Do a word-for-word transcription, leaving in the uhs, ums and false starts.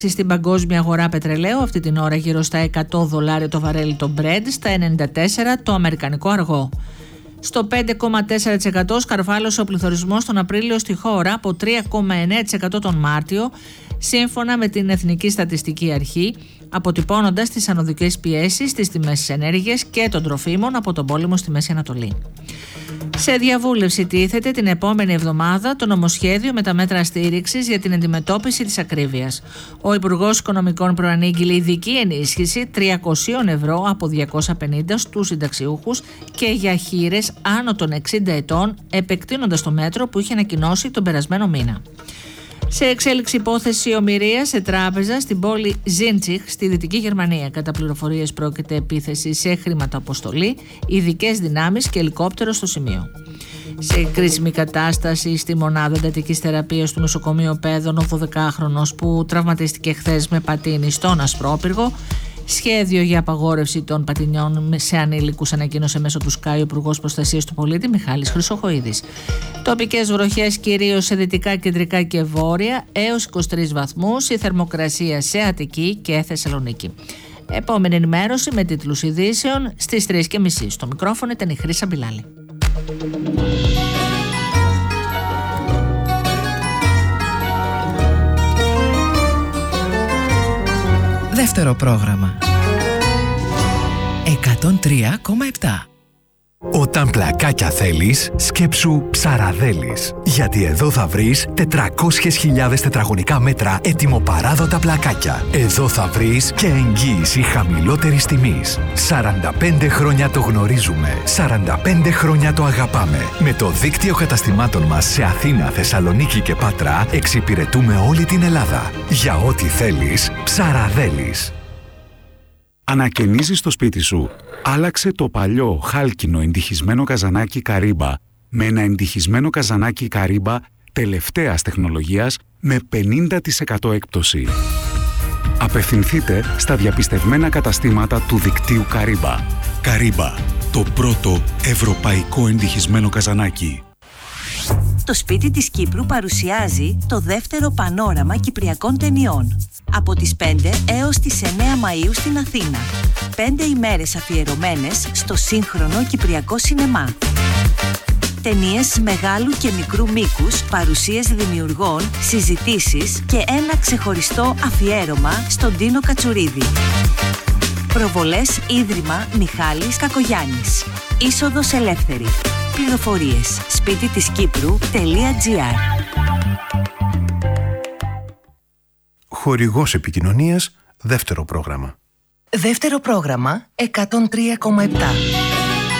Στην παγκόσμια αγορά πετρελαίου αυτή την ώρα γύρω στα εκατό δολάρια το βαρέλι το Brent, στα ενενήντα τέσσερα το αμερικανικό αργό. Στο πέντε κόμμα τέσσερα τοις εκατό σκαρφάλωσε ο πληθωρισμός τον Απρίλιο στη χώρα από τρία κόμμα εννέα τοις εκατό τον Μάρτιο, σύμφωνα με την Εθνική Στατιστική Αρχή, αποτυπώνοντας τις ανωδικές πιέσεις στις τιμές της ενέργειας και των τροφίμων από τον πόλεμο στη Μέση Ανατολή. Σε διαβούλευση τίθεται την επόμενη εβδομάδα το νομοσχέδιο με τα μέτρα στήριξης για την αντιμετώπιση της ακρίβειας. Ο Υπουργός Οικονομικών προανήγγειλε ειδική ενίσχυση τριακόσια ευρώ από διακόσια πενήντα στους συνταξιούχους και για χήρες άνω των εξήντα ετών, επεκτείνοντας το μέτρο που είχε ανακοινώσει τον περασμένο μήνα. Σε εξέλιξη υπόθεση ομηρίας σε τράπεζα στην πόλη Ζίντσιχ στη Δυτική Γερμανία. Κατά πληροφορίες πρόκειται επίθεση σε χρηματοαποστολή, ειδικές δυνάμεις και ελικόπτερο στο σημείο. Σε κρίσιμη κατάσταση στη μονάδα εντατικής θεραπείας του νοσοκομείου Πέδων ο δωδεκάχρονος που τραυματίστηκε χθες με πατίνι στον Ασπρόπυργο. Σχέδιο για απαγόρευση των πατινιών σε ανήλικους ανακοίνωσε μέσω του Sky ο Υπουργός Προστασίας του Πολίτη Μιχάλης Χρυσοχοΐδης. Τοπικές βροχές κυρίως σε δυτικά, κεντρικά και βόρεια έως είκοσι τρεις βαθμούς, η θερμοκρασία σε Αττική και Θεσσαλονίκη. Επόμενη ενημέρωση με τίτλους ειδήσεων στις τρεις και μισή. Στο μικρόφωνο ήταν η Χρύσα Μπιλάλη. Δεύτερο πρόγραμμα εκατόν τρία κόμμα επτά. Όταν πλακάκια θέλεις, σκέψου Ψαραδέλης. Γιατί εδώ θα βρεις τετρακόσιες χιλιάδες τετραγωνικά μέτρα ετοιμοπαράδοτα πλακάκια. Εδώ θα βρεις και εγγύηση χαμηλότερης τιμής. σαράντα πέντε χρόνια το γνωρίζουμε. σαράντα πέντε χρόνια το αγαπάμε. Με το δίκτυο καταστημάτων μας σε Αθήνα, Θεσσαλονίκη και Πάτρα εξυπηρετούμε όλη την Ελλάδα. Για ό,τι θέλεις, Ψαραδέλης. Ανακαινίζεις το σπίτι σου. Άλλαξε το παλιό χάλκινο εντυχισμένο καζανάκι Καρύμπα με ένα εντυχισμένο καζανάκι Καρύμπα τελευταίας τεχνολογίας με πενήντα τοις εκατό έκπτωση. Απευθυνθείτε στα διαπιστευμένα καταστήματα του δικτύου Καρύμπα. Καρύμπα, το πρώτο ευρωπαϊκό εντυχισμένο καζανάκι. Το σπίτι της Κύπρου παρουσιάζει το δεύτερο πανόραμα κυπριακών ταινιών. Από τις πέντε έως τις εννέα Μαΐου στην Αθήνα. Πέντε ημέρες αφιερωμένες στο σύγχρονο κυπριακό σινεμά. Ταινίες μεγάλου και μικρού μήκους, παρουσίες δημιουργών, συζητήσεις και ένα ξεχωριστό αφιέρωμα στον Τίνο Κατσουρίδη. Προβολές Ίδρυμα Μιχάλης Κακογιάννης. Είσοδος ελεύθερη. Πληροφορίες σπίτι της Κύπρου τελεία τζι άρ. Χορηγός επικοινωνίας, δεύτερο πρόγραμμα. Δεύτερο πρόγραμμα εκατόν τρία κόμμα επτά.